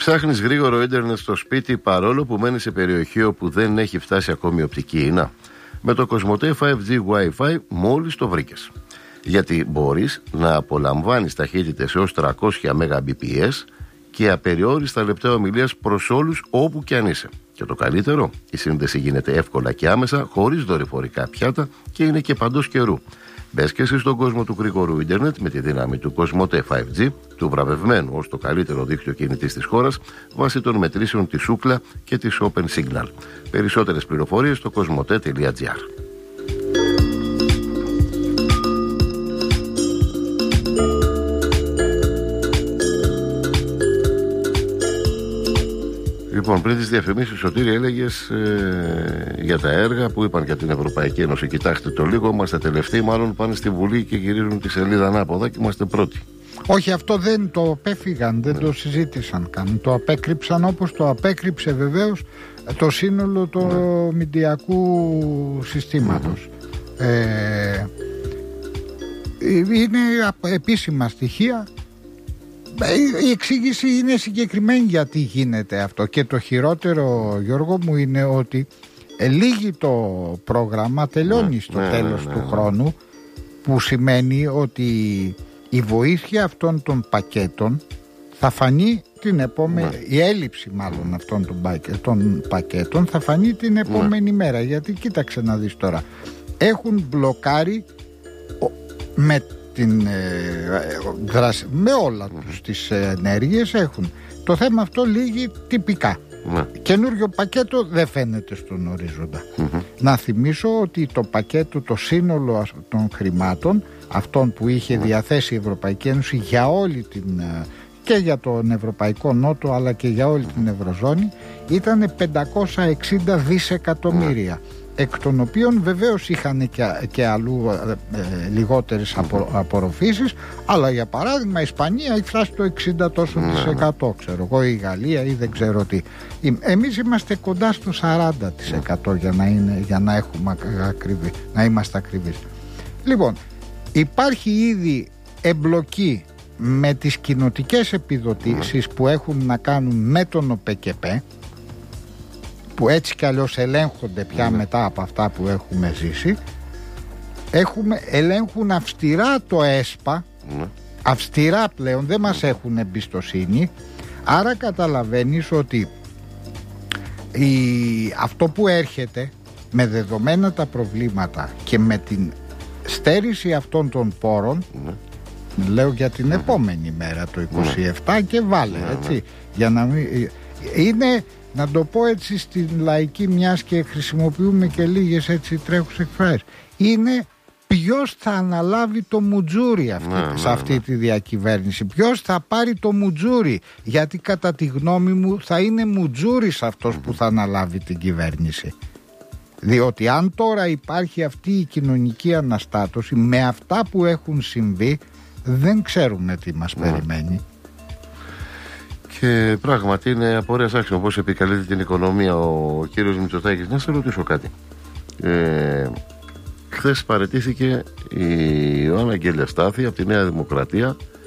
Ψάχνεις γρήγορο ίντερνετ στο σπίτι παρόλο που μένεις σε περιοχή όπου δεν έχει φτάσει ακόμη οπτική ίνα? Με το Κοσμοτέ 5G Wi-Fi μόλις το βρήκες. Γιατί μπορείς να απολαμβάνεις ταχύτητες έως 300 Mbps και απεριόριστα λεπτά ομιλίας προς όλους όπου και αν είσαι. Και το καλύτερο, η σύνδεση γίνεται εύκολα και άμεσα, χωρίς δορυφορικά πιάτα και είναι και παντός καιρού. Μπες και εσύ στον κόσμο του γρήγορου ίντερνετ με τη δύναμη του Κοσμοτέ 5G, του βραβευμένου ως το καλύτερο δίκτυο κινητής της χώρας, βάσει των μετρήσεων της Ookla και της Open Signal. Περισσότερες πληροφορίες στο kosmote.gr. Λοιπόν, πριν τις διαφημίσεις, Σωτήρη, έλεγες για τα έργα που είπαν για την Ευρωπαϊκή Ένωση. Κοιτάξτε το λίγο, είμαστε τελευταίοι, μάλλον πάνε στη Βουλή και γυρίζουν τη σελίδα ανάποδα και είμαστε πρώτοι. Όχι, αυτό δεν το απέφυγαν, δεν το συζήτησαν καν. Το απέκρυψαν, όπως το απέκρυψε βεβαίως το σύνολο του μηντιακού συστήματος. Είναι επίσημα στοιχεία. Η εξήγηση είναι συγκεκριμένη γιατί γίνεται αυτό. Και το χειρότερο, Γιώργο μου, είναι ότι λύγει το πρόγραμμα, τελειώνει στο τέλος του χρόνου, που σημαίνει ότι η βοήθεια αυτών των πακέτων θα φανεί την επόμενη, η έλλειψη μάλλον αυτών των πακέτων θα φανεί την επόμενη μέρα. Γιατί κοίταξε να δεις τώρα, έχουν μπλοκάρει με την δράση, με όλα τους τις ενέργειες έχουν. Το θέμα αυτό λύγει τυπικά. Καινούριο πακέτο δεν φαίνεται στον ορίζοντα. Να θυμίσω ότι το πακέτο, το σύνολο των χρημάτων αυτών που είχε διαθέσει η Ευρωπαϊκή Ένωση για όλη την, και για τον Ευρωπαϊκό Νότο αλλά και για όλη την Ευρωζώνη, ήταν 560 δισεκατομμύρια. Εκ των οποίων βεβαίως είχαν και αλλού λιγότερες απορροφήσεις, αλλά για παράδειγμα η Ισπανία έχει φτάσει το 60 τόσο %, ξέρω εγώ, η Γαλλία ή δεν ξέρω τι. Εμείς είμαστε κοντά στο 40% για να έχουμε να είμαστε ακριβείς. Λοιπόν, υπάρχει ήδη εμπλοκή με τις κοινοτικές επιδοτήσεις που έχουν να κάνουν με τον ΟΠΕΚΕΠΕ, που έτσι κι αλλιώς ελέγχονται πια μετά από αυτά που έχουμε ζήσει. Ελέγχουν αυστηρά το ΕΣΠΑ, αυστηρά πλέον, δεν μας έχουν εμπιστοσύνη. Άρα καταλαβαίνεις ότι αυτό που έρχεται με δεδομένα τα προβλήματα και με την στέρηση αυτών των πόρων, λέω για την επόμενη μέρα το 27 και βάλε έτσι, για να μην, είναι, να το πω έτσι στην λαϊκή, μιας και χρησιμοποιούμε και λίγες έτσι τρέχουσες εκφράσεις, είναι ποιος θα αναλάβει το μουτζούρι σε αυτή τη διακυβέρνηση, ποιος θα πάρει το μουτζούρι, γιατί κατά τη γνώμη μου θα είναι μουτζούρις αυτός που θα αναλάβει την κυβέρνηση. Διότι αν τώρα υπάρχει αυτή η κοινωνική αναστάτωση με αυτά που έχουν συμβεί, δεν ξέρουμε τι μας περιμένει. Και πράγματι είναι απορίας άξιων πώς επικαλείται την οικονομία ο κύριος Μητσοτάκης. Να σε ρωτήσω κάτι. Χθες παραιτήθηκε η Ιωάννα Αγγέλια Στάθη από τη Νέα Δημοκρατία